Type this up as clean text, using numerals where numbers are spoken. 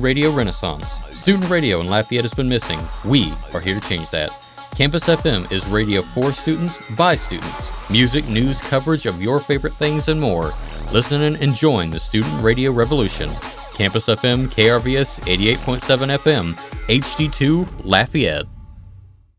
student radio renaissance. Student radio in Lafayette has been missing. We are here to change that. Campus FM is radio for students, by students. Music, news, coverage of your favorite things, and more. Listen and join the student radio revolution. Campus FM, KRVS 88.7 FM, HD2, Lafayette.